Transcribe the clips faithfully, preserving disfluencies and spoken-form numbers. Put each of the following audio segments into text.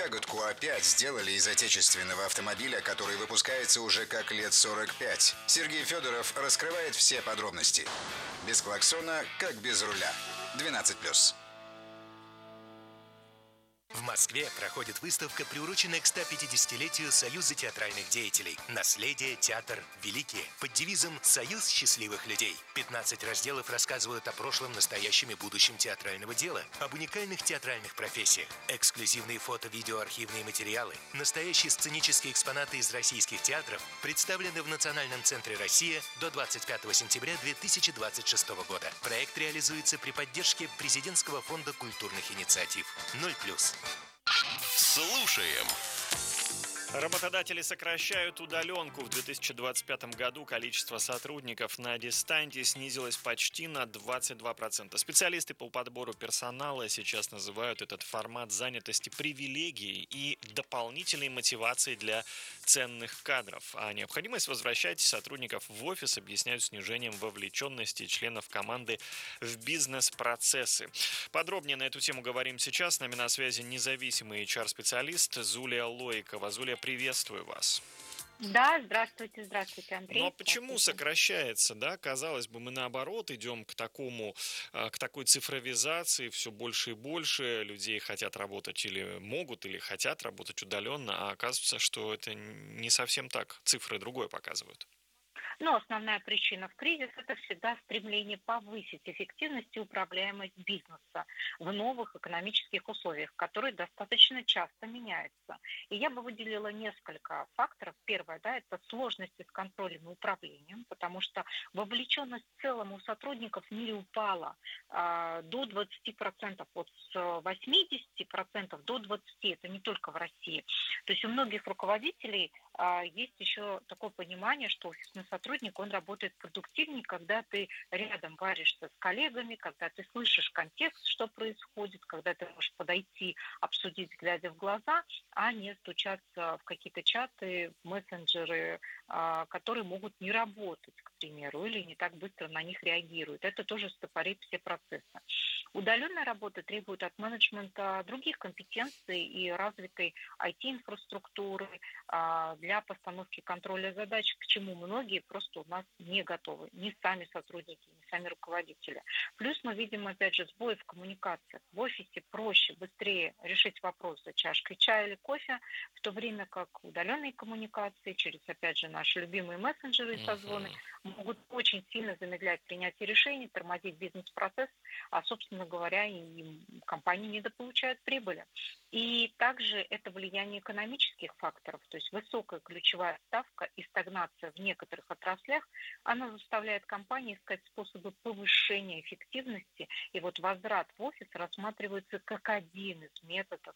ягодку опять сделали из отечественного автомобиля, который выпускается уже как лет сорок пять. Сергей Федоров раскрывает все подробности. Без клаксона, как без руля. двенадцать плюс. В Москве проходит выставка, приуроченная к ста пятидесятилетию Союза театральных деятелей. Наследие, театр, великие. Под девизом «Союз счастливых людей». пятнадцать разделов рассказывают о прошлом, настоящем и будущем театрального дела, об уникальных театральных профессиях. Эксклюзивные фото, видео, архивные материалы, настоящие сценические экспонаты из российских театров представлены в Национальном центре «Россия» до двадцать пятого сентября две тысячи двадцать шестого года. Проект реализуется при поддержке Президентского фонда культурных инициатив. ноль плюс. Слушаем. Работодатели сокращают удаленку. В две тысячи двадцать пятом году количество сотрудников на дистанте снизилось почти на двадцать два процента. Специалисты по подбору персонала сейчас называют этот формат занятости привилегией и дополнительной мотивацией для ценных кадров. А необходимость возвращать сотрудников в офис объясняют снижением вовлеченности членов команды в бизнес-процессы. Подробнее на эту тему говорим сейчас. С нами на связи независимый эйч ар-специалист Зулия Лоикова. Зулия, приветствую вас. Да, здравствуйте, здравствуйте, Андрей. Но почему сокращается, да? Казалось бы, мы наоборот идем к такому, к такой цифровизации, все больше и больше людей хотят работать или могут, или хотят работать удаленно, а оказывается, что это не совсем так, цифры другое показывают. Но основная причина в кризис – это всегда стремление повысить эффективность и управляемость бизнеса в новых экономических условиях, которые достаточно часто меняются. И я бы выделила несколько факторов. Первое, да, это сложности с контролем и управлением, потому что вовлеченность в целом у сотрудников в мире упала а, до двадцати процентов, вот с восьмидесяти процентов до двадцати процентов, это не только в России. То есть у многих руководителей а, есть еще такое понимание, что офисный сотрудник, он работает продуктивнее, когда ты рядом варишься с коллегами, когда ты слышишь контекст, что происходит, когда ты можешь подойти, обсудить, глядя в глаза, а не стучаться в какие-то чаты, мессенджеры, которые могут не работать, к примеру, или не так быстро на них реагируют. Это тоже стопорит все процессы. Удаленная работа требует от менеджмента других компетенций и развитой ай ти-инфраструктуры для постановки контроля задач, к чему многие просто у нас не готовы, ни сами сотрудники, ни сами руководители. Плюс мы видим, опять же, сбои в коммуникациях. В офисе проще, быстрее решить вопрос за чашкой чая или кофе, в то время как удаленные коммуникации через, опять же, наши любимые мессенджеры и созвоны могут очень сильно замедлять принятие решений, тормозить бизнес-процесс, а, собственно говоря, и компании недополучают прибыли. И также это влияние экономических факторов, то есть высокая ключевая ставка и стагнация в некоторых отраслях, она заставляет компании искать способы повышения эффективности, и вот возврат в офис рассматривается как один из методов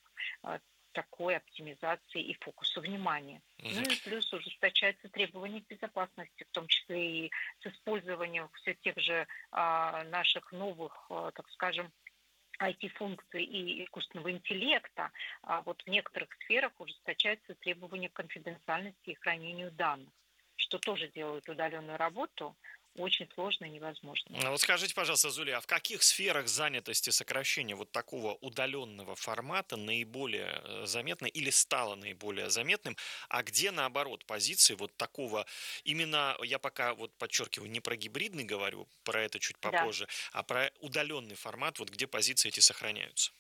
такой оптимизации и фокуса внимания. Mm-hmm. Ну и плюс ужесточаются требования к безопасности, в том числе и с использованием все тех же а, наших новых, а, так скажем, ай ти-функций и искусственного интеллекта. А вот в некоторых сферах ужесточаются требования к конфиденциальности и хранению данных, что тоже делает удаленную работу очень сложно и невозможно. Вот скажите, пожалуйста, Зулия, а в каких сферах занятости сокращение вот такого удаленного формата наиболее заметно или стало наиболее заметным, а где, наоборот, позиции вот такого, именно, я пока вот подчеркиваю, не про гибридный говорю, про это чуть попозже, да. а про удаленный формат, вот где позиции эти сохраняются?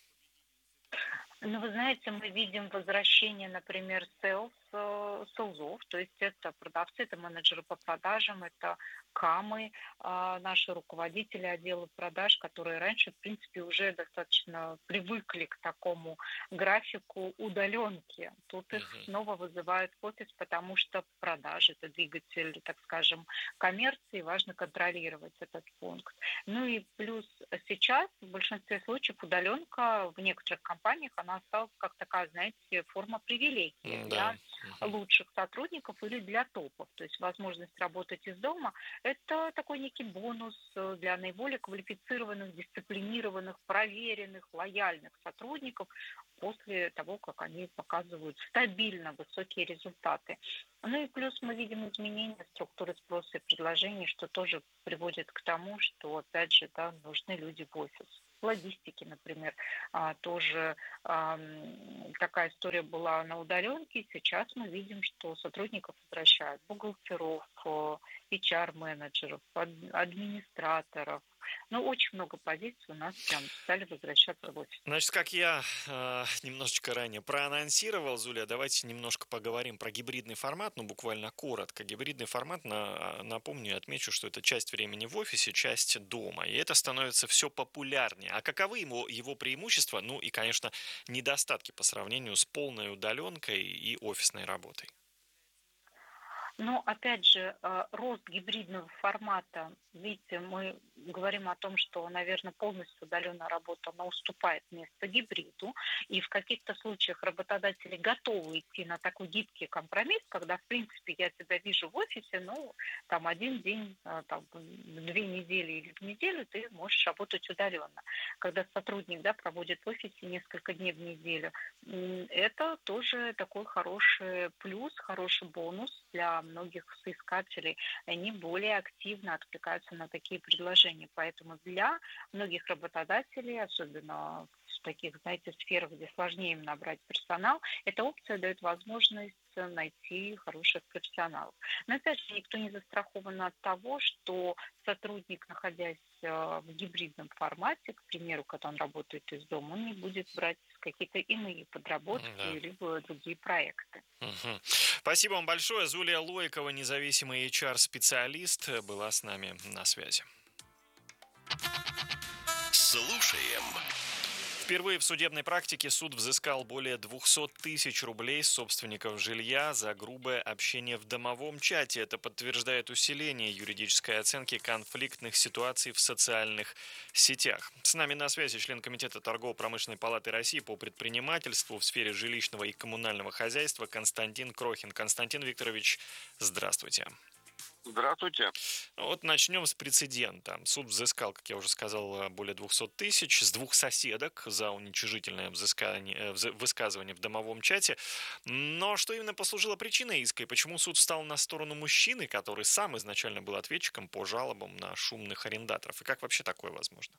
Ну, вы знаете, мы видим возвращение, например, селс, селзов, то есть это продавцы, это менеджеры по продажам, это камы, наши руководители отдела продаж, которые раньше, в принципе, уже достаточно привыкли к такому графику удаленки. Тут их снова вызывают в офис, потому что продажи – это двигатель, так скажем, коммерции, важно контролировать этот пункт. Ну и плюс сейчас в большинстве случаев удаленка в некоторых компаниях, она осталась как такая, знаете, форма привилегии для лучших сотрудников или для топов. То есть возможность работать из дома – это такой некий бонус для наиболее квалифицированных, дисциплинированных, проверенных, лояльных сотрудников после того, как они показывают стабильно высокие результаты. Ну и плюс мы видим изменения структуры спроса и предложений, что тоже приводит к тому, что, опять же, да, нужны люди в офис. логистики, например, а, тоже ам, такая история была на удаленке. Сейчас мы видим, что сотрудников возвращают, бухгалтеров, э, эйч ар-менеджеров, ад- администраторов. Ну, очень много позиций у нас прям стали возвращаться в офис. Значит, как я э, немножечко ранее проанонсировал, Зуля, давайте немножко поговорим про гибридный формат, ну, буквально коротко. Гибридный формат, на, напомню и отмечу, что это часть времени в офисе, часть дома, и это становится все популярнее. А каковы ему, его преимущества, ну и, конечно, недостатки по сравнению с полной удаленкой и офисной работой? Но опять же, э, рост гибридного формата, видите, мы говорим о том, что, наверное, полностью удаленная работа, она уступает место гибриду, и в каких-то случаях работодатели готовы идти на такой гибкий компромисс, когда, в принципе, я тебя вижу в офисе, ну, там один день, э, там, две недели или в неделю ты можешь работать удаленно. Когда сотрудник, да, проводит в офисе несколько дней в неделю, м, это тоже такой хороший плюс, хороший бонус для многих соискателей. Они более активно откликаются на такие предложения. Поэтому для многих работодателей, особенно в таких, знаете, сферах, где сложнее им набрать персонал, эта опция дает возможность найти хороших профессионалов. Но опять же, никто не застрахован от того, что сотрудник, находясь э, в гибридном формате, к примеру, когда он работает из дома, он не будет брать какие-то иные подработки Да. либо другие проекты. Мгм. Спасибо вам большое. Зулия Лойкова, независимый эйч ар-специалист, была с нами на связи. Слушаем. Впервые в судебной практике суд взыскал более двести тысяч рублей с собственников жилья за грубое общение в домовом чате. Это подтверждает усиление юридической оценки конфликтных ситуаций в социальных сетях. С нами на связи член Комитета торгово-промышленной палаты России по предпринимательству в сфере жилищного и коммунального хозяйства Константин Крохин. Константин Викторович, здравствуйте. Здравствуйте. Вот начнем с прецедента. Суд взыскал, как я уже сказал, более двести тысяч с двух соседок за уничижительное взыскание, взы- высказывание в домовом чате. Но что именно послужило причиной иска и почему суд встал на сторону мужчины, который сам изначально был ответчиком по жалобам на шумных арендаторов? И как вообще такое возможно?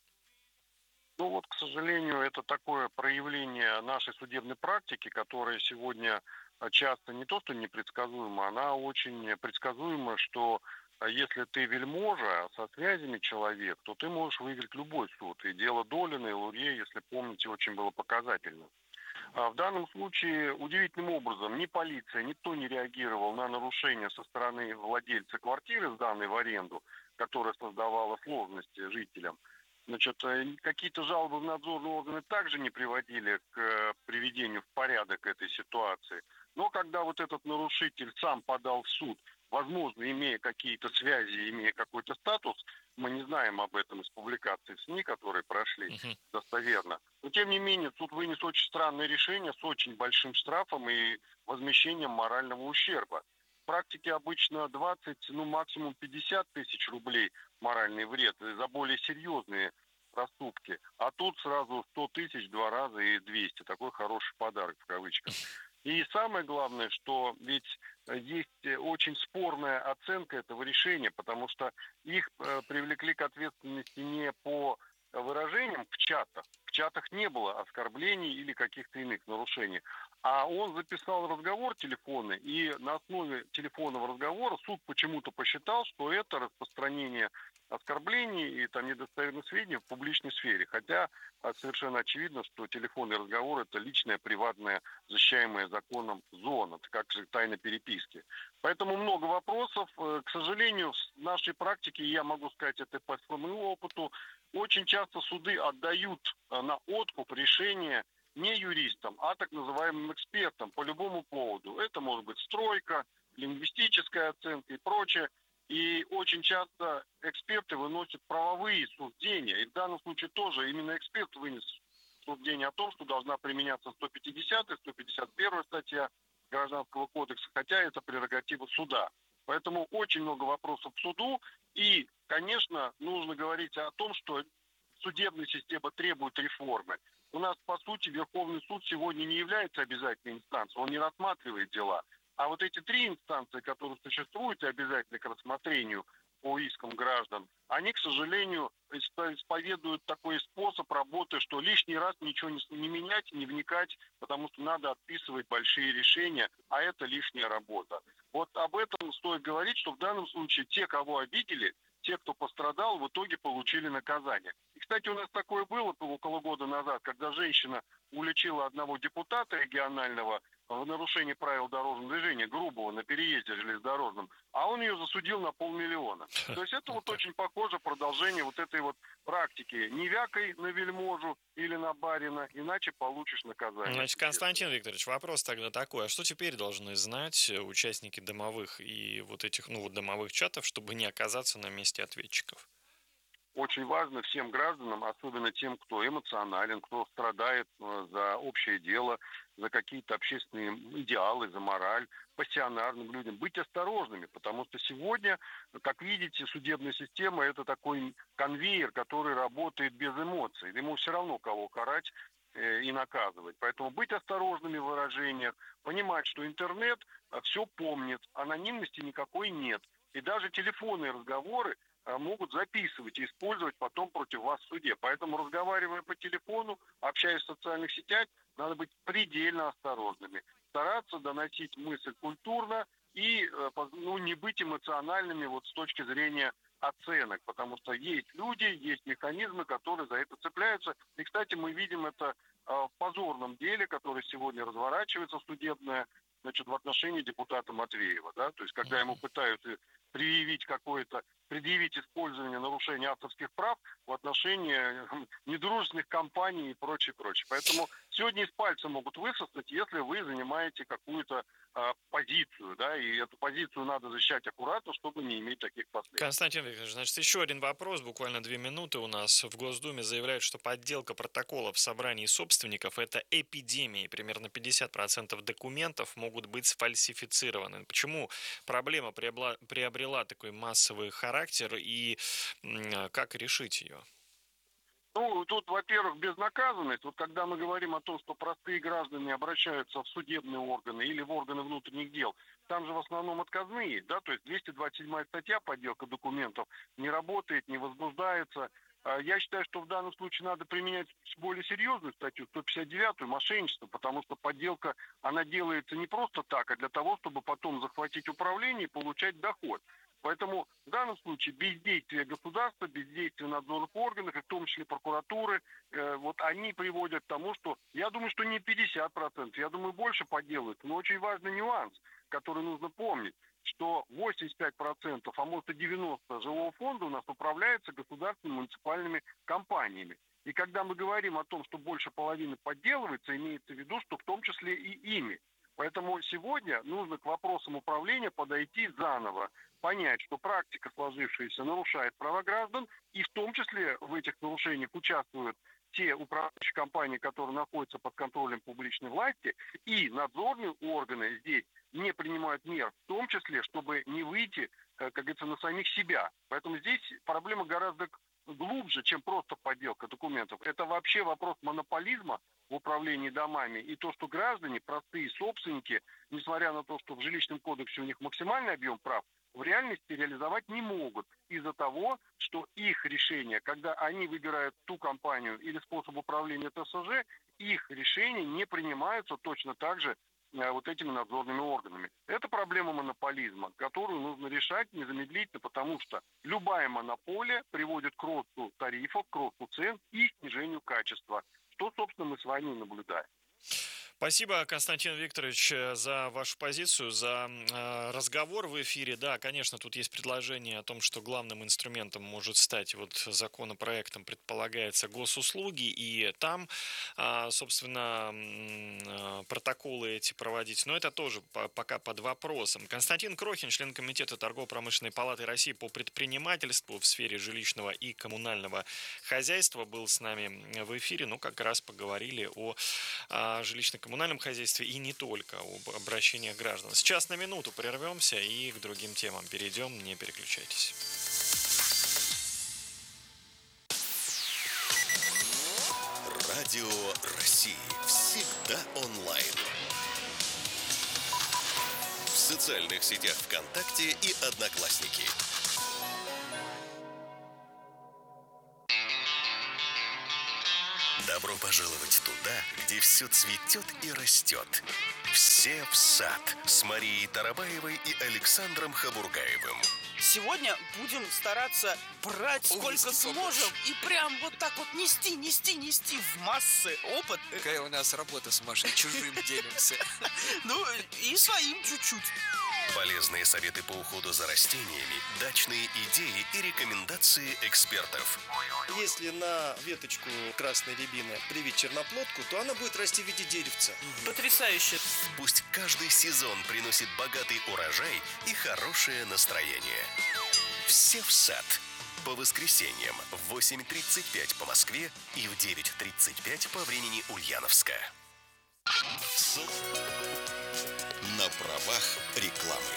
Ну вот, к сожалению, это такое проявление нашей судебной практики, которая сегодня а, часто не то что непредсказуема, она очень предсказуема, что а, если ты вельможа со связями человек, то ты можешь выиграть любой суд. И дело Долина и Лурье, если помните, очень было показательно. А в данном случае удивительным образом ни полиция, никто не реагировал на нарушения со стороны владельца квартиры, сданной в аренду, которая создавала сложности жителям. Значит, э, какие-то жалобы в надзорные органы также не приводили к э, приведению в порядок этой ситуации. Но когда вот этот нарушитель сам подал в суд, возможно, имея какие-то связи, имея какой-то статус, мы не знаем об этом из публикаций в СМИ, которые прошли Мгм. достоверно. Но, тем не менее, суд вынес очень странное решение с очень большим штрафом и возмещением морального ущерба. В практике обычно двадцать, ну максимум пятьдесят тысяч рублей моральный вред за более серьезные проступки. А тут сразу сто тысяч, два раза и двести. Такой хороший подарок в кавычках. И самое главное, что ведь э, есть э, очень спорная оценка этого решения, потому что их э, привлекли к ответственности не по выражениям в чатах. В чатах не было оскорблений или каких-то иных нарушений. А он записал разговор телефонный, и на основе телефонного разговора суд почему-то посчитал, что это распространение оскорблений и там недостоверных сведений в публичной сфере. Хотя а, совершенно очевидно, что телефонный разговор – это личная, приватная, защищаемая законом зона, как же тайна переписки. Поэтому много вопросов. Э, К сожалению, в нашей практике, я могу сказать это по своему опыту, очень часто суды отдают э, на откуп решения не юристам, а так называемым экспертам по любому поводу. Это может быть стройка, лингвистическая оценка и прочее. И очень часто эксперты выносят правовые суждения. И в данном случае тоже именно эксперт вынес суждение о том, что должна применяться сто пятидесятая, сто пятьдесят первая статья Гражданского кодекса, хотя это прерогатива суда. Поэтому очень много вопросов к суду. И, конечно, нужно говорить о том, что судебная система требует реформы. У нас, по сути, Верховный суд сегодня не является обязательной инстанцией, он не рассматривает дела. А вот эти три инстанции, которые существуют и обязательны к рассмотрению, по искам граждан, они, к сожалению, исповедуют такой способ работы, что лишний раз ничего не, не менять, не вникать, потому что надо отписывать большие решения, а это лишняя работа. Вот об этом стоит говорить, что в данном случае те, кого обидели, те, кто пострадал, в итоге получили наказание. И, кстати, у нас такое было около года назад, когда женщина уличила одного депутата регионального в нарушении правил дорожного движения, грубого, на переезде железнодорожном, а он ее засудил на полмиллиона. То есть это вот очень похоже продолжение вот этой вот практики. Не вякай на вельможу или на барина, иначе получишь наказание. Значит, Константин Викторович, вопрос тогда такой, а что теперь должны знать участники домовых и вот этих, ну, вот домовых чатов, чтобы не оказаться на месте ответчиков? Очень важно всем гражданам, особенно тем, кто эмоционален, кто страдает за общее дело, за какие-то общественные идеалы, за мораль, пассионарным людям, быть осторожными, потому что сегодня, как видите, судебная система – это такой конвейер, который работает без эмоций. Ему все равно кого карать и наказывать. Поэтому быть осторожными в выражениях, понимать, что интернет все помнит, анонимности никакой нет. И даже телефонные разговоры могут записывать и использовать потом против вас в суде. Поэтому, разговаривая по телефону, общаясь в социальных сетях, надо быть предельно осторожными. Стараться доносить мысль культурно и ну, не быть эмоциональными вот с точки зрения оценок, потому что есть люди, есть механизмы, которые за это цепляются. И, кстати, мы видим это в позорном деле, которое сегодня разворачивается судебное, значит, в отношении депутата Матвеева, да, то есть когда ему пытаются предъявить какое-то, предъявить использование нарушения авторских прав в отношении недружественных компаний и прочее, прочее. Поэтому сегодня из пальца могут высосать, если вы занимаете какую-то а, позицию, да, и эту позицию надо защищать аккуратно, чтобы не иметь таких последствий. Константин Викторович, значит, еще один вопрос, буквально две минуты у нас. В Госдуме заявляют, что подделка протоколов собраний собственников – это эпидемия, и примерно пятьдесят процентов документов могут быть сфальсифицированы. Почему проблема приобла, приобрела такой массовый характер и как решить ее? Ну, тут, во-первых, безнаказанность. Вот когда мы говорим о том, что простые граждане обращаются в судебные органы или в органы внутренних дел, там же в основном отказные, да, то есть двести двадцать седьмая статья подделка документов не работает, не возбуждается. Я считаю, что в данном случае надо применять более серьезную статью, сто пятьдесят девятую, мошенничество, потому что подделка, она делается не просто так, а для того, чтобы потом захватить управление и получать доход. Поэтому в данном случае бездействие государства, бездействие надзорных органов, и в том числе прокуратуры, э, вот они приводят к тому, что, я думаю, что не пятьдесят процентов, я думаю, больше подделывают. Но очень важный нюанс, который нужно помнить, что восемьдесят пять процентов, а может и девяносто процентов жилого фонда у нас управляется государственными муниципальными компаниями. И когда мы говорим о том, что больше половины подделывается, имеется в виду, что в том числе и ими. Поэтому сегодня нужно к вопросам управления подойти заново, понять, что практика сложившаяся нарушает права граждан, и в том числе в этих нарушениях участвуют те управляющие компании, которые находятся под контролем публичной власти, и надзорные органы здесь не принимают мер, в том числе, чтобы не выйти, как говорится, на самих себя. Поэтому здесь проблема гораздо глубже, чем просто подделка документов. Это вообще вопрос монополизма в управлении домами. И то, что граждане, простые собственники, несмотря на то, что в жилищном кодексе у них максимальный объем прав, в реальности реализовать не могут из-за того, что их решения, когда они выбирают ту компанию или способ управления ТСЖ, их решения не принимаются точно так же вот этими надзорными органами. Это проблема монополизма, которую нужно решать незамедлительно, потому что любая монополия приводит к росту тарифов, к росту цен и снижению качества, что, собственно, мы с вами и наблюдаем. Спасибо, Константин Викторович, за вашу позицию, за э, разговор в эфире. Да, конечно, тут есть предложение о том, что главным инструментом может стать вот законопроектом, предполагается, госуслуги, и там, э, собственно, э, протоколы эти проводить. Но это тоже по- пока под вопросом. Константин Крохин, член комитета Торгово-промышленной палаты России по предпринимательству в сфере жилищного и коммунального хозяйства, был с нами в эфире. Ну, как раз поговорили о, о жилищно-коммунальном коммунальном хозяйстве и не только, об обращениях граждан. Сейчас на минуту прервемся и к другим темам перейдем, не переключайтесь. Радио России всегда онлайн. В социальных сетях ВКонтакте и Одноклассники. Добро пожаловать туда, где все цветет и растет. Все в сад с Марией Тарабаевой и Александром Хабургаевым. Сегодня будем стараться брать сколько Ой, сможем и прям вот так вот нести, нести, нести в массы опыт. Какая у нас работа с Машей, чужим делимся. Ну и своим чуть-чуть. Полезные советы по уходу за растениями, дачные идеи и рекомендации экспертов. Если на веточку красной рябины привить черноплодку, то она будет расти в виде деревца. Потрясающе. Пусть каждый сезон приносит богатый урожай и хорошее настроение. Все в сад. По воскресеньям в восемь тридцать пять по Москве и в девять тридцать пять по времени Ульяновска. На правах рекламы.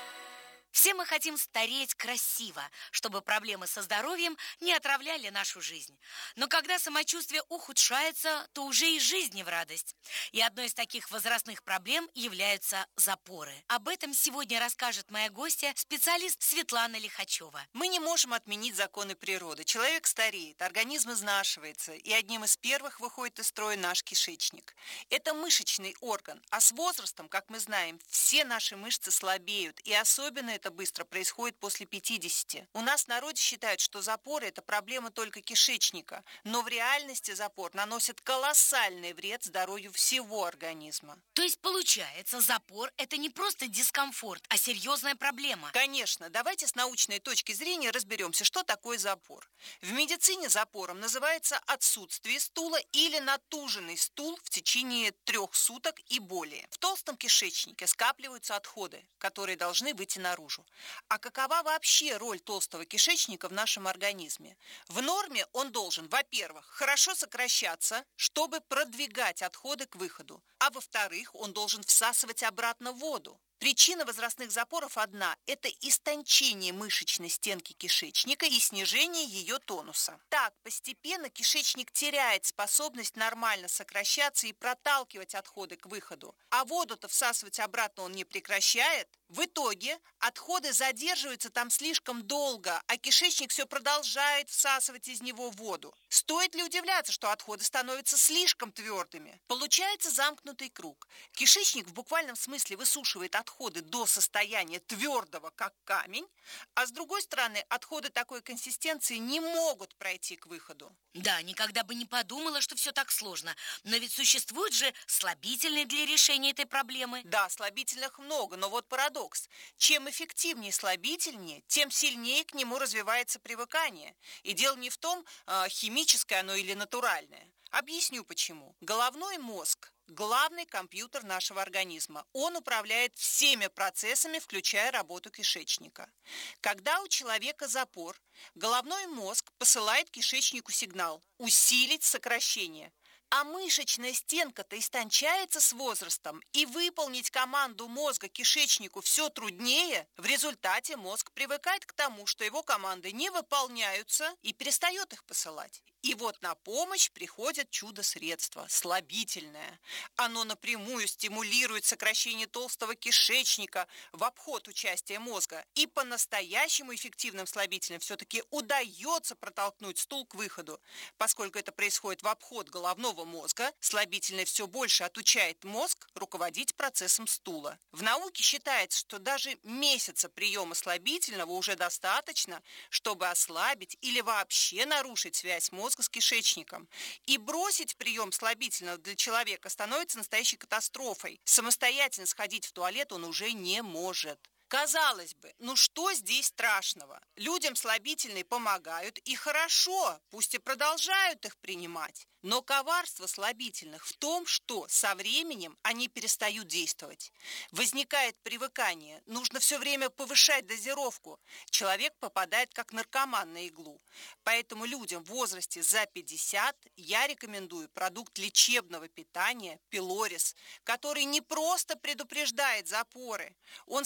Все мы хотим стареть красиво, чтобы проблемы со здоровьем не отравляли нашу жизнь. Но когда самочувствие ухудшается, то уже и жизнь не в радость. И одной из таких возрастных проблем являются запоры. Об этом сегодня расскажет моя гостья, специалист Светлана Лихачева. Мы не можем отменить законы природы. Человек стареет, организм изнашивается, и одним из первых выходит из строя наш кишечник. Это мышечный орган, а с возрастом, как мы знаем, все наши мышцы слабеют, и особенно это быстро происходит после пятидесяти. У нас в народе считают, что запоры – это проблема только кишечника, но в реальности запор наносит колоссальный вред здоровью всего организма. То есть, получается, запор – это не просто дискомфорт, а серьезная проблема. Конечно. Давайте с научной точки зрения разберемся, что такое запор. В медицине запором называется отсутствие стула или натуженный стул в течение трех суток и более. В толстом кишечнике скапливаются отходы, которые должны выйти наружу. А какова вообще роль толстого кишечника в нашем организме? В норме он должен, во-первых, хорошо сокращаться, чтобы продвигать отходы к выходу, а во-вторых, он должен всасывать обратно воду. Причина возрастных запоров одна – это истончение мышечной стенки кишечника и снижение ее тонуса. Так, постепенно кишечник теряет способность нормально сокращаться и проталкивать отходы к выходу, а воду-то всасывать обратно он не прекращает. В итоге отходы задерживаются там слишком долго, а кишечник все продолжает всасывать из него воду. Стоит ли удивляться, что отходы становятся слишком твердыми? Получается замкнутый круг. Кишечник в буквальном смысле высушивает отходы до состояния твердого, как камень, а с другой стороны, отходы такой консистенции не могут пройти к выходу. Да, никогда бы не подумала, что все так сложно. Но ведь существуют же слабительные для решения этой проблемы. Да, слабительных много, но вот парадокс. Чем эффективнее слабительнее, тем сильнее к нему развивается привыкание. И дело не в том, химическое оно или натуральное. Объясню почему. Головной мозг – главный компьютер нашего организма. Он управляет всеми процессами, включая работу кишечника. Когда у человека запор, головной мозг посылает кишечнику сигнал «усилить сокращение». А мышечная стенка-то истончается с возрастом, и выполнить команду мозга кишечнику все труднее. В результате мозг привыкает к тому, что его команды не выполняются, и перестает их посылать. И вот на помощь приходит чудо-средство – слабительное. Оно напрямую стимулирует сокращение толстого кишечника в обход участия мозга. И по-настоящему эффективным слабителем все-таки удается протолкнуть стул к выходу. Поскольку это происходит в обход головного мозга, слабительное все больше отучает мозг руководить процессом стула. В науке считается, что даже месяца приема слабительного уже достаточно, чтобы ослабить или вообще нарушить связь мозга с кишечником. И бросить прием слабительного для человека становится настоящей катастрофой. Самостоятельно сходить в туалет он уже не может. Казалось бы, ну что здесь страшного? Людям слабительные помогают, и хорошо, пусть и продолжают их принимать. Но коварство слабительных в том, что со временем они перестают действовать. Возникает привыкание, нужно все время повышать дозировку. Человек попадает как наркоман на иглу. Поэтому людям в возрасте за пятьдесят я рекомендую продукт лечебного питания Пилорис, который не просто предупреждает запоры, он способствует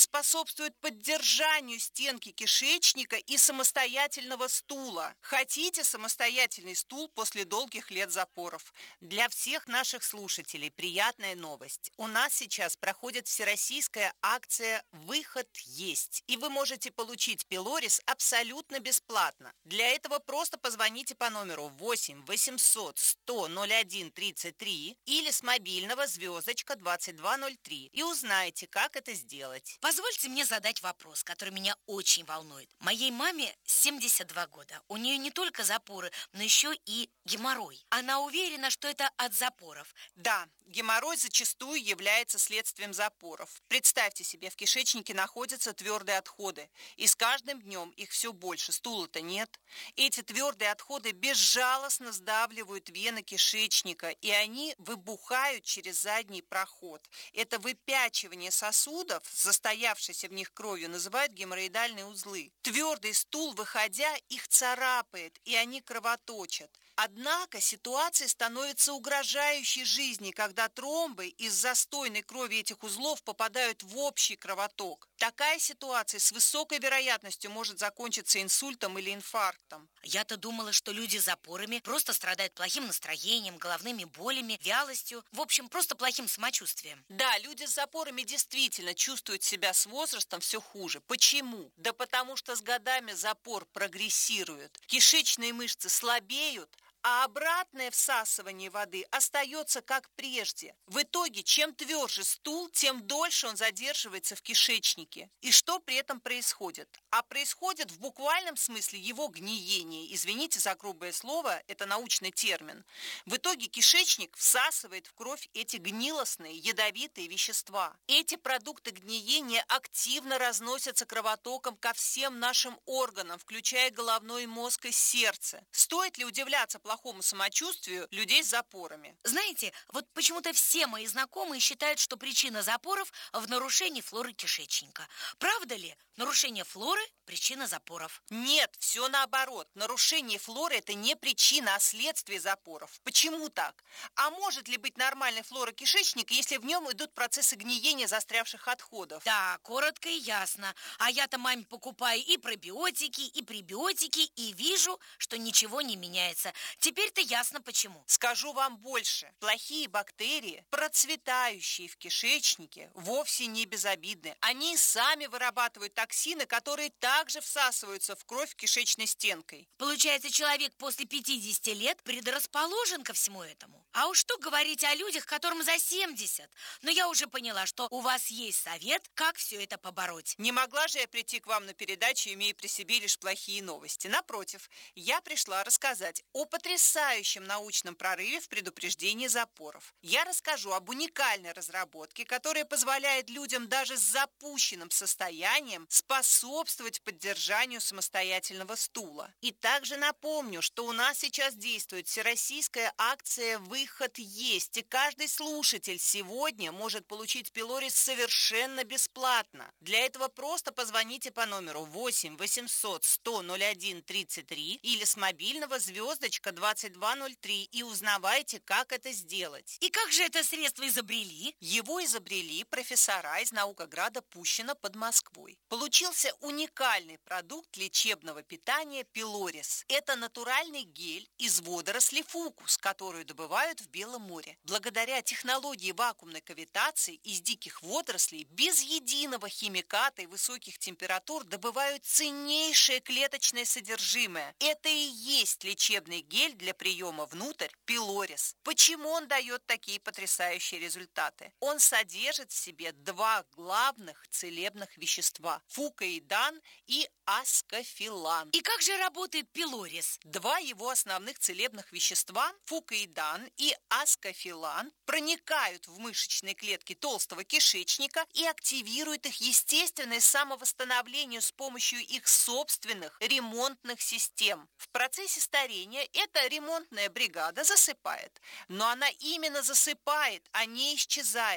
способствует поддержанию стенки кишечника и самостоятельного стула. Хотите самостоятельный стул после долгих лет запоров? Для всех наших слушателей приятная новость. У нас сейчас проходит всероссийская акция «Выход есть». И вы можете получить пилорис абсолютно бесплатно. Для этого просто позвоните по номеру восемь восемьсот сто ноль один тридцать три или с мобильного звездочка двадцать два ноль три и узнайте, как это сделать. Позвольте мне задать вопрос, который меня очень волнует. Моей маме семьдесят два года. У нее не только запоры, но еще и геморрой. Она уверена, что это от запоров. Да, геморрой зачастую является следствием запоров. Представьте себе, в кишечнике находятся твердые отходы, и с каждым днем их все больше, стула-то нет. Эти твердые отходы безжалостно сдавливают вены кишечника, и они выбухают через задний проход. Это выпячивание сосудов, застоявшейся в них кровью, называют геморроидальные узлы. Твердый стул, выходя, их царапает, и они кровоточат. Однако ситуация становится угрожающей жизни, когда тромбы из застойной крови этих узлов попадают в общий кровоток. Такая ситуация с высокой вероятностью может закончиться инсультом или инфарктом. Я-то думала, что люди с запорами просто страдают плохим настроением, головными болями, вялостью, в общем, просто плохим самочувствием. Да, люди с запорами действительно чувствуют себя с возрастом все хуже. Почему? Да потому что с годами запор прогрессирует. Кишечные мышцы слабеют, а обратное всасывание воды остается как прежде. В итоге, чем тверже стул, тем дольше он задерживается в кишечнике. И что при этом происходит? А происходит в буквальном смысле его гниение. Извините за грубое слово, это научный термин. В итоге кишечник всасывает в кровь эти гнилостные, ядовитые вещества. Эти продукты гниения активно разносятся кровотоком ко всем нашим органам, включая головной мозг и сердце. Стоит ли удивляться плохому самочувствию людей с запорами? Знаете, вот почему-то все мои знакомые считают, что причина запоров в нарушении флоры кишечника. Правда ли? Нарушение флоры – причина запоров. Нет, все наоборот. Нарушение флоры – это не причина, а следствие запоров. Почему так? А может ли быть нормальной флора кишечника, если в нем идут процессы гниения застрявших отходов? Да, коротко и ясно. А я-то маме покупаю и пробиотики, и пребиотики, и вижу, что ничего не меняется. Теперь-то ясно почему. Скажу вам больше. Плохие бактерии, процветающие в кишечнике, вовсе не безобидны. Они сами вырабатывают токсины, которые также всасываются в кровь кишечной стенкой. Получается, человек после пятидесяти лет предрасположен ко всему этому. А уж что говорить о людях, которым за семьдесят. Но я уже поняла, что у вас есть совет, как все это побороть. Не могла же я прийти к вам на передачу, имея при себе лишь плохие новости. Напротив, я пришла рассказать о потрясающем научном прорыве в предупреждении запоров. Я расскажу об уникальной разработке, которая позволяет людям даже с запущенным состоянием способствовать поддержанию самостоятельного стула. И также напомню, что у нас сейчас действует всероссийская акция «Выход есть», и каждый слушатель сегодня может получить пилорис совершенно бесплатно. Для этого просто позвоните по номеру восемь восемьсот сто ноль один тридцать три или с мобильного звездочка двадцать два ноль три и узнавайте, как это сделать. И как же это средство изобрели? Его изобрели профессора из Наукограда Пущино под Москвой. Получился уникальный продукт лечебного питания пилорис. Это натуральный гель из водорослей фукус, которую добывают в Белом море. Благодаря технологии вакуумной кавитации из диких водорослей без единого химиката и высоких температур добывают ценнейшее клеточное содержимое. Это и есть лечебный гель для приема внутрь пилорис. Почему он дает такие потрясающие результаты? Он содержит в себе два главных целебных вещества – фукоидан и аскофилан. И как же работает пилорис? Два его основных целебных вещества – фукоидан и аскофилан – проникают в мышечные клетки толстого кишечника и активируют их естественное самовосстановление с помощью их собственных ремонтных систем. В процессе старения эта ремонтная бригада засыпает. Но она именно засыпает, а не исчезает.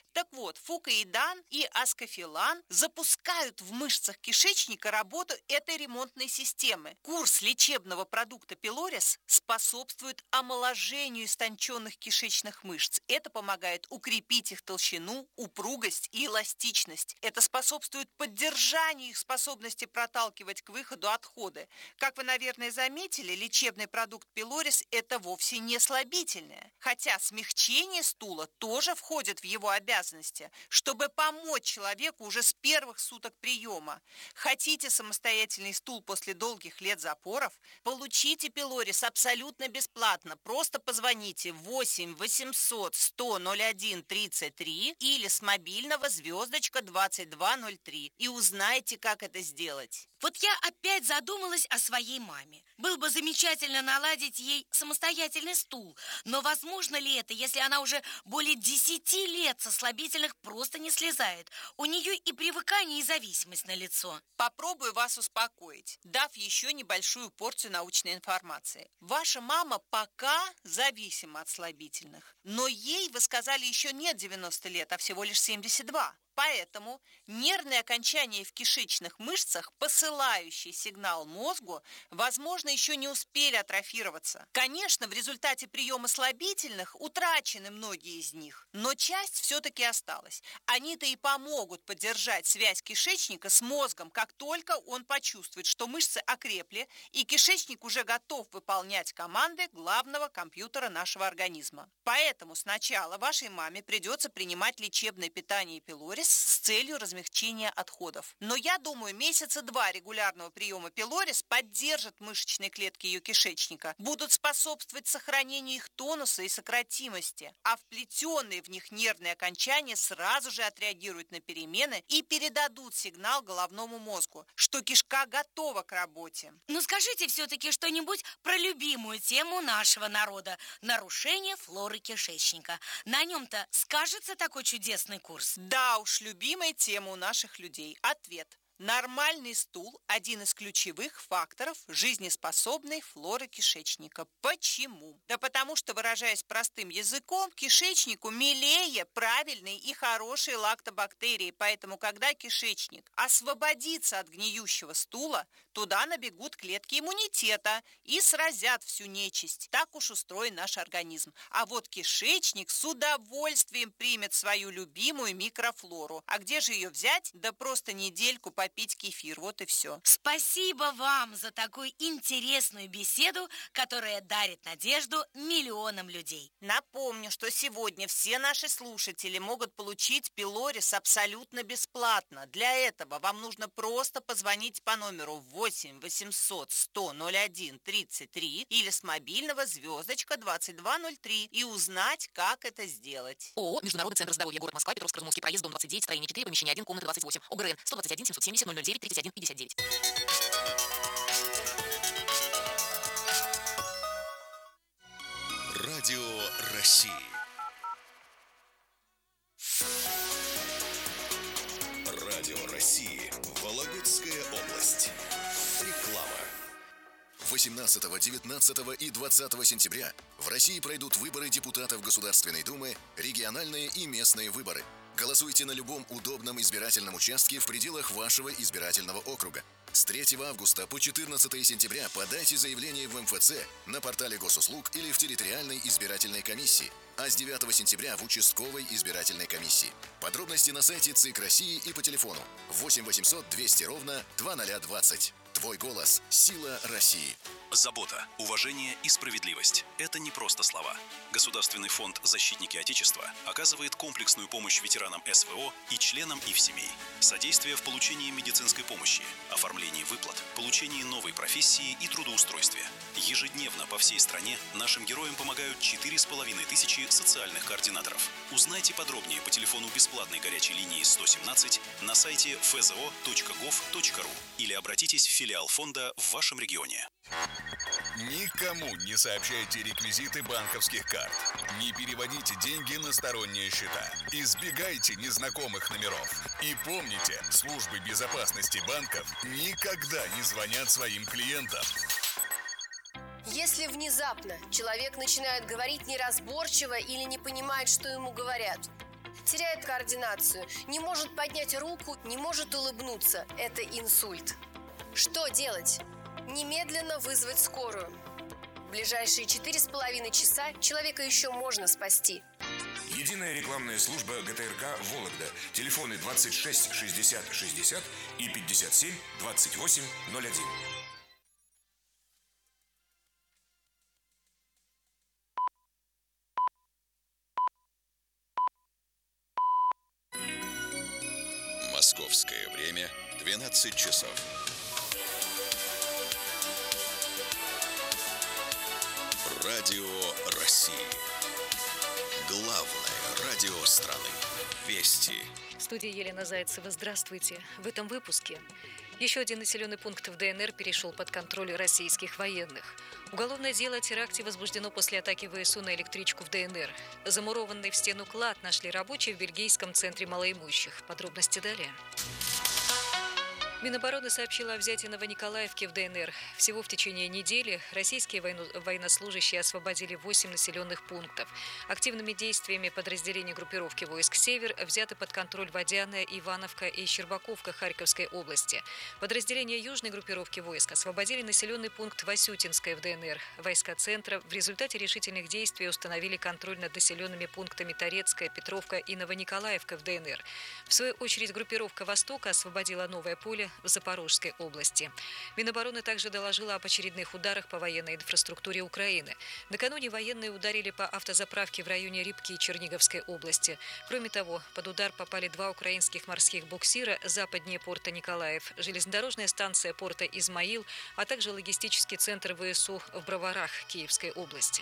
Так вот, фукоидан и аскофилан запускают в мышцах кишечника работу этой ремонтной системы. Курс лечебного продукта пилорис способствует омоложению истонченных кишечных мышц. Это помогает укрепить их толщину, упругость и эластичность. Это способствует поддержанию их способности проталкивать к выходу отходы. Как вы, наверное, заметили, лечебный продукт пилорис – это вовсе не слабительное. Хотя смягчение стула тоже входит в его обязанности, чтобы помочь человеку уже с первых суток приема. Хотите самостоятельный стул после долгих лет запоров? Получите пилорис абсолютно бесплатно. Просто позвоните восемь восемьсот сто ноль один тридцать три или с мобильного звездочка двадцать два ноль три и узнайте, как это сделать. Вот я опять задумалась о своей маме. Было бы замечательно наладить ей самостоятельный стул. Но возможно ли это, если она уже более десяти лет со слабительных просто не слезает? У нее и привыкание, и зависимость налицо. Попробую вас успокоить, дав еще небольшую порцию научной информации. Ваша мама пока зависима от слабительных, но ей, вы сказали, еще нет девяноста лет, а всего лишь семьдесят два. Поэтому нервные окончания в кишечных мышцах, посылающие сигнал мозгу, возможно, еще не успели атрофироваться. Конечно, в результате приема слабительных утрачены многие из них, но часть все-таки осталась. Они-то и помогут поддержать связь кишечника с мозгом, как только он почувствует, что мышцы окрепли, и кишечник уже готов выполнять команды главного компьютера нашего организма. Поэтому сначала вашей маме придется принимать лечебное питание пилорис с целью размягчения отходов. Но я думаю, месяца два регулярного приема пилорис поддержат мышечные клетки ее кишечника, будут способствовать сохранению их тонуса и сократимости, а вплетенные в них нервные окончания сразу же отреагируют на перемены и передадут сигнал головному мозгу, что кишка готова к работе. Ну скажите все-таки что-нибудь про любимую тему нашего народа – нарушение флоры кишечника. На нем-то скажется такой чудесный курс? Да уж, любимая тема у наших людей. Ответ. Нормальный стул – один из ключевых факторов жизнеспособной флоры кишечника. Почему? Да потому что, выражаясь простым языком, кишечнику милее правильные и хорошие лактобактерии. Поэтому, когда кишечник освободится от гниющего стула, туда набегут клетки иммунитета и сразят всю нечисть. Так уж устроен наш организм. А вот кишечник с удовольствием примет свою любимую микрофлору. А где же ее взять? Да просто недельку по пить кефир, вот и все. Спасибо вам за такую интересную беседу, которая дарит надежду миллионам людей. Напомню, что сегодня все наши слушатели могут получить пилорис абсолютно бесплатно. Для этого вам нужно просто позвонить по номеру восемь восемьсот сто ноль один тридцать три или с мобильного звездочка двадцать два ноль три и узнать, как это сделать. ООО «Международный центр здоровья», город Москва, Петровско-Разумовский проезд, дом двадцать девять, строение четыре, помещение один, комната двадцать восемь. ОГРН сто двадцать один семьсот семьдесят ноль ноль девять тридцать один пятьдесят девять. Радио России. Радио России. Вологодская область. Реклама. восемнадцатого, девятнадцатого и двадцатого сентября в России пройдут выборы депутатов Государственной Думы, региональные и местные выборы. Голосуйте на любом удобном избирательном участке в пределах вашего избирательного округа. С третьего августа по четырнадцатое сентября подайте заявление в эм эф цэ на портале госуслуг или в территориальной избирательной комиссии, а с девятого сентября в участковой избирательной комиссии. Подробности на сайте ЦИК России и по телефону восемь восемьсот двести ровно двадцать двадцать. Твой голос – сила России. Забота, уважение и справедливость – это не просто слова. Государственный фонд «Защитники Отечества» оказывает комплексную помощь ветеранам эс вэ о и членам их семей. Содействие в получении медицинской помощи, оформлении выплат, получении новой профессии и трудоустройстве. Ежедневно по всей стране нашим героям помогают четыре с половиной тысячи социальных координаторов. Узнайте подробнее по телефону бесплатной горячей линии сто семнадцать на сайте эф зэ о точка гов точка ру или обратитесь в филиал фонда в вашем регионе. Никому не сообщайте реквизиты банковских карт. Не переводите деньги на сторонние счета. Избегайте незнакомых номеров. И помните, службы безопасности банков никогда не звонят своим клиентам. Если внезапно человек начинает говорить неразборчиво или не понимает, что ему говорят, теряет координацию, не может поднять руку, не может улыбнуться. Это инсульт. Что делать? Немедленно вызвать скорую. В ближайшие четыре с половиной часа человека еще можно спасти. Единая рекламная служба ГТРК «Вологда». Телефоны двадцать шесть шестьдесят шестьдесят и пятьдесят семь двадцать восемь ноль один. Московское время двенадцать часов. Радио России. Главное радио страны. Вести. В студии Елена Зайцева. Здравствуйте. В этом выпуске. Еще один населенный пункт в ДНР перешел под контроль российских военных. Уголовное дело о теракте возбуждено после атаки ВСУ на электричку в ДНР. Замурованный в стену клад нашли рабочие в бельгийском центре малоимущих. Подробности далее. Минобороны сообщила о взятии Новониколаевки в ДНР. Всего в течение недели российские военно- военнослужащие освободили восемь населенных пунктов. Активными действиями подразделений группировки войск «Север» взяты под контроль Водяная, Ивановка и Щербаковка Харьковской области. Подразделения южной группировки войск освободили населенный пункт Васютинское в ДНР. Войска центра в результате решительных действий установили контроль над населенными пунктами Торецкая, Петровка и Новониколаевка в ДНР. В свою очередь группировка «Востока» освободила Новое поле в Запорожской области. Минобороны также доложила об очередных ударах по военной инфраструктуре Украины. Накануне военные ударили по автозаправке в районе Рибки и Черниговской области. Кроме того, под удар попали два украинских морских буксира западнее порта Николаев, железнодорожная станция порта Измаил, а также логистический центр ВСУ в Броварах Киевской области.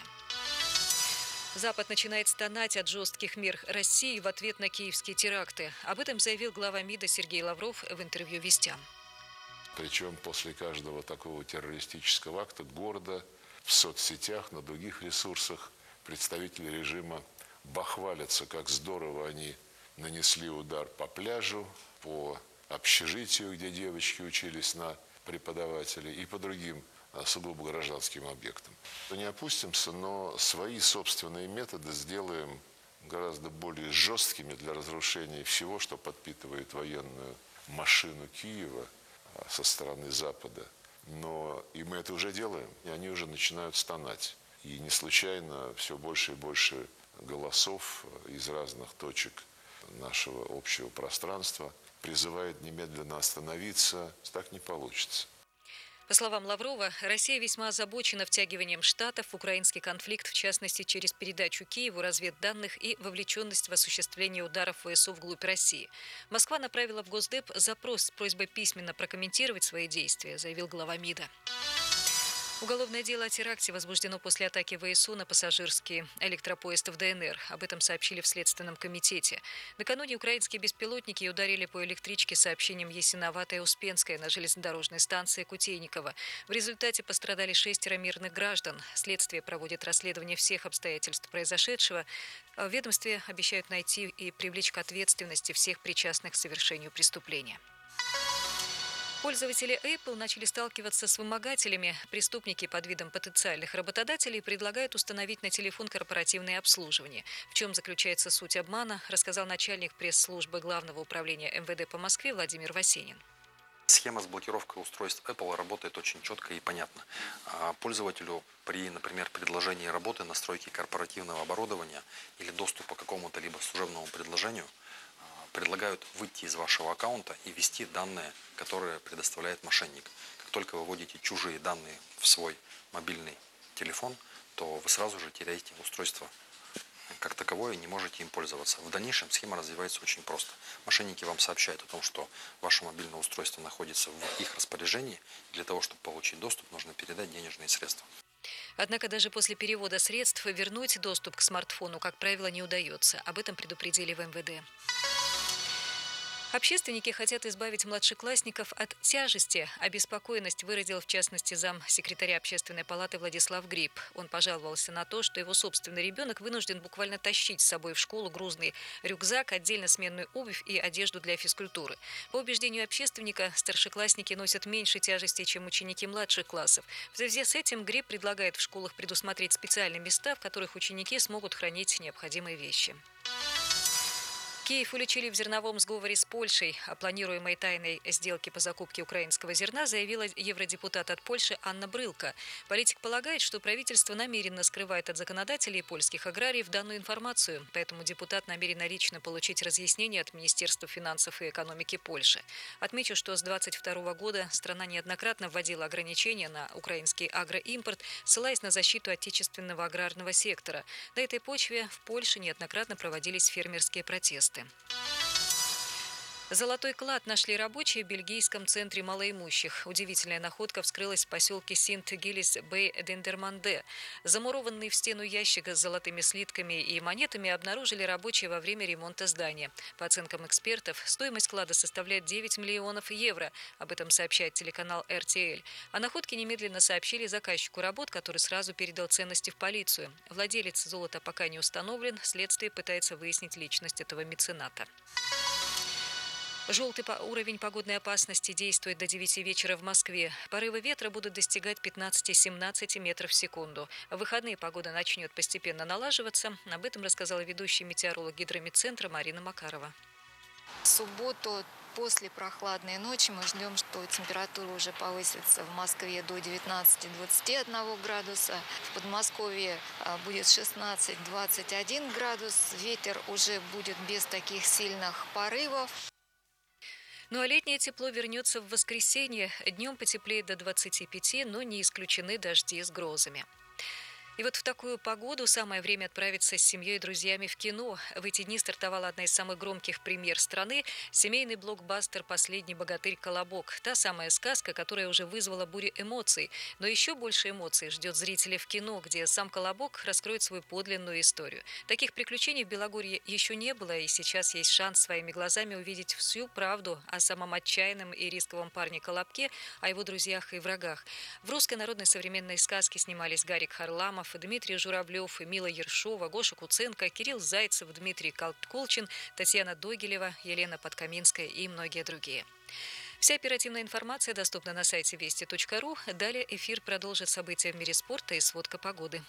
Запад начинает стонать от жестких мер России в ответ на киевские теракты. Об этом заявил глава МИДа Сергей Лавров в интервью «Вестям». Причем после каждого такого террористического акта гордо в соцсетях, на других ресурсах представители режима бахвалятся, как здорово они нанесли удар по пляжу, по общежитию, где девочки учились на преподавателей, и по другим сугубо гражданским объектам. Не опустимся, но свои собственные методы сделаем гораздо более жесткими для разрушения всего, что подпитывает военную машину Киева со стороны Запада. Но и мы это уже делаем, и они уже начинают стонать. И не случайно все больше и больше голосов из разных точек нашего общего пространства призывает немедленно остановиться. Так не получится. По словам Лаврова, Россия весьма озабочена втягиванием Штатов в украинский конфликт, в частности, через передачу Киеву разведданных и вовлеченность в осуществление ударов ВСУ вглубь России. Москва направила в Госдеп запрос с просьбой письменно прокомментировать свои действия, заявил глава МИДа. Уголовное дело о теракте возбуждено после атаки ВСУ на пассажирский электропоезд в ДНР. Об этом сообщили в Следственном комитете. Накануне украинские беспилотники ударили по электричке сообщением Ясиноватая-Успенская на железнодорожной станции Кутейниково. В результате пострадали шестеро мирных граждан. Следствие проводит расследование всех обстоятельств произошедшего. В ведомстве обещают найти и привлечь к ответственности всех причастных к совершению преступления. Пользователи Apple начали сталкиваться с вымогателями. Преступники под видом потенциальных работодателей предлагают установить на телефон корпоративное обслуживание. В чем заключается суть обмана, рассказал начальник пресс-службы Главного управления эм вэ дэ по Москве Владимир Васенин. Схема с блокировкой устройств Apple работает очень четко и понятно. Пользователю при, например, предложении работы, настройки корпоративного оборудования или доступа к какому-то либо служебному предложению предлагают выйти из вашего аккаунта и ввести данные, которые предоставляет мошенник. Как только вы вводите чужие данные в свой мобильный телефон, то вы сразу же теряете устройство как таковое и не можете им пользоваться. В дальнейшем схема развивается очень просто. Мошенники вам сообщают о том, что ваше мобильное устройство находится в их распоряжении. Для того, чтобы получить доступ, нужно передать денежные средства. Однако даже после перевода средств вернуть доступ к смартфону, как правило, не удается. Об этом предупредили в эм вэ дэ. Общественники хотят избавить младшеклассников от тяжести. Обеспокоенность выразил, в частности, замсекретаря Общественной палаты Владислав Гриб. Он пожаловался на то, что его собственный ребенок вынужден буквально тащить с собой в школу грузный рюкзак, отдельно сменную обувь и одежду для физкультуры. По убеждению общественника, старшеклассники носят меньше тяжести, чем ученики младших классов. В связи с этим Гриб предлагает в школах предусмотреть специальные места, в которых ученики смогут хранить необходимые вещи. Киев уличили в зерновом сговоре с Польшей. О планируемой тайной сделке по закупке украинского зерна заявила евродепутат от Польши Анна Брылка. Политик полагает, что правительство намеренно скрывает от законодателей и польских аграриев данную информацию, поэтому депутат намерен лично получить разъяснение от Министерства финансов и экономики Польши. Отмечу, что с двадцать второго года страна неоднократно вводила ограничения на украинский агроимпорт, ссылаясь на защиту отечественного аграрного сектора. На этой почве в Польше неоднократно проводились фермерские протесты. Золотой клад нашли рабочие в бельгийском центре малоимущих. Удивительная находка вскрылась в поселке Синт-Гиллис-Бей-Дендерманде. Замурованный в стену ящик с золотыми слитками и монетами обнаружили рабочие во время ремонта здания. По оценкам экспертов, стоимость клада составляет девять миллионов евро. Об этом сообщает телеканал эр тэ эл. О находке немедленно сообщили заказчику работ, который сразу передал ценности в полицию. Владелец золота пока не установлен. Следствие пытается выяснить личность этого мецената. Желтый уровень погодной опасности действует до девяти вечера в Москве. Порывы ветра будут достигать пятнадцати-семнадцати метров в секунду. В выходные погода начнет постепенно налаживаться. Об этом рассказала ведущий метеоролог гидрометцентра Марина Макарова. В субботу после прохладной ночи мы ждем, что температура уже повысится в Москве до девятнадцати-двадцати одного градуса. В Подмосковье будет шестнадцать-двадцать один градус. Ветер уже будет без таких сильных порывов. Ну а летнее тепло вернется в воскресенье. Днем потеплеет до двадцати пяти, но не исключены дожди с грозами. И вот в такую погоду самое время отправиться с семьей и друзьями в кино. В эти дни стартовала одна из самых громких премьер страны – семейный блокбастер «Последний богатырь Колобок». Та самая сказка, которая уже вызвала бурю эмоций. Но еще больше эмоций ждет зрителей в кино, где сам Колобок раскроет свою подлинную историю. Таких приключений в Белогорье еще не было, и сейчас есть шанс своими глазами увидеть всю правду о самом отчаянном и рисковом парне Колобке, о его друзьях и врагах. В русской народной современной сказке снимались Гарик Харламов, Дмитрий Журавлев, Мила Ершова, Гоша Куценко, Кирилл Зайцев, Дмитрий Колчин, Татьяна Догилева, Елена Подкаминская и многие другие. Вся оперативная информация доступна на сайте вести точка ру. Далее эфир продолжит события в мире спорта и сводка погоды.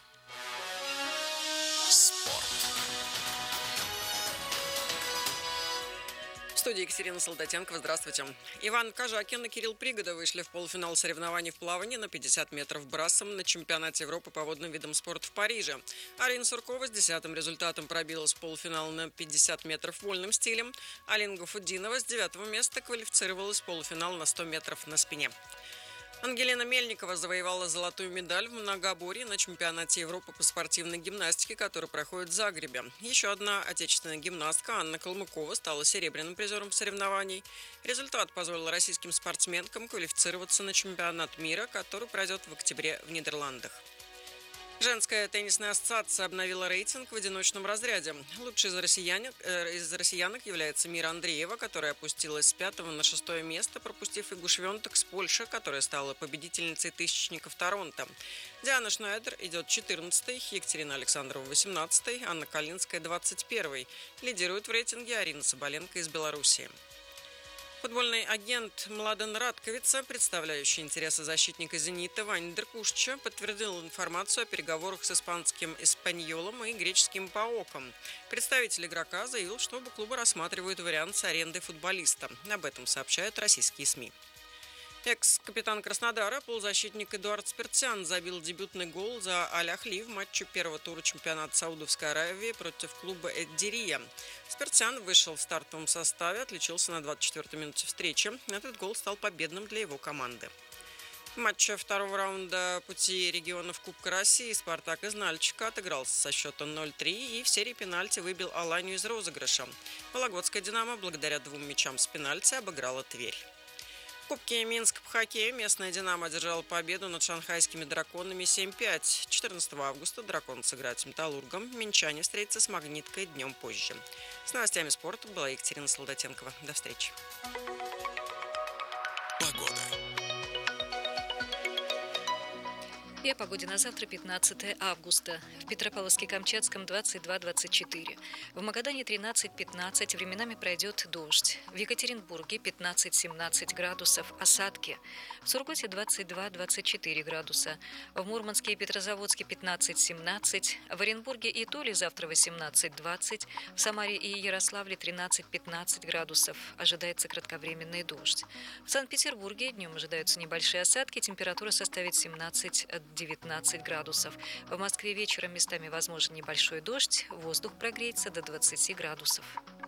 В студии Екатерина Солдатенкова. Здравствуйте. Иван Кожакин и Кирилл Пригода вышли в полуфинал соревнований в плавании на пятьдесят метров брасом на чемпионате Европы по водным видам спорта в Париже. Арина Суркова с десятым результатом пробилась в полуфинал на пятьдесят метров вольным стилем. Алина Гафуддинова с девятого места квалифицировалась в полуфинал на сто метров на спине. Ангелина Мельникова завоевала золотую медаль в многоборье на чемпионате Европы по спортивной гимнастике, который проходит в Загребе. Еще одна отечественная гимнастка Анна Калмыкова стала серебряным призером соревнований. Результат позволил российским спортсменкам квалифицироваться на чемпионат мира, который пройдет в октябре в Нидерландах. Женская теннисная ассоциация обновила рейтинг в одиночном разряде. Лучшей из россиянок, э, из россиянок является Мира Андреева, которая опустилась с пятого на шестое место, пропустив Игу Швентек с Польши, которая стала победительницей тысячников Торонто. Диана Шнайдер идет четырнадцатой, Екатерина Александрова восемнадцатой, Анна Калинская двадцать первой. Лидирует в рейтинге Арина Соболенко из Белоруссии. Футбольный агент Младен Радковица, представляющий интересы защитника «Зенита» Вани Деркушича, подтвердил информацию о переговорах с испанским «Эспаньолом» и греческим «Паоком». Представитель игрока заявил, что оба клуба рассматривают вариант с арендой футболиста. Об этом сообщают российские СМИ. Экс-капитан Краснодара, полузащитник Эдуард Спиртсян забил дебютный гол за Аль-Ахли в матче первого тура чемпионата Саудовской Аравии против клуба Эд-Дирия. Спиртсян вышел в стартовом составе, отличился на двадцать четвёртой минуте встречи. Этот гол стал победным для его команды. В матче второго раунда пути регионов Кубка России «Спартак» из Нальчика отыгрался со счетом ноль три и в серии пенальти выбил Аланию из розыгрыша. Вологодская «Динамо» благодаря двум мячам с пенальти обыграла Тверь. В Кубке Минска по хоккею местная «Динамо» одержала победу над шанхайскими «Драконами» семь пять. четырнадцатого августа «Дракон» сыграет с «Металлургом». Минчане встретятся с «Магниткой» днем позже. С новостями спорта была Екатерина Солдатенкова. До встречи. И о погоде на завтра, пятнадцатое августа. В Петропавловске-Камчатском двадцать два - двадцать четыре. В Магадане тринадцать - пятнадцать, временами пройдет дождь. В Екатеринбурге пятнадцать - семнадцать градусов, осадки. В Сургуте двадцать два - двадцать четыре градуса. В Мурманске и Петрозаводске пятнадцать - семнадцать. В Оренбурге и Туле завтра восемнадцать - двадцать. В Самаре и Ярославле тринадцать - пятнадцать градусов. Ожидается кратковременный дождь. В Санкт-Петербурге днем ожидаются небольшие осадки. Температура составит семнадцать - девятнадцать градусов. В Москве вечером местами возможен небольшой дождь. Воздух прогреется до двадцати градусов.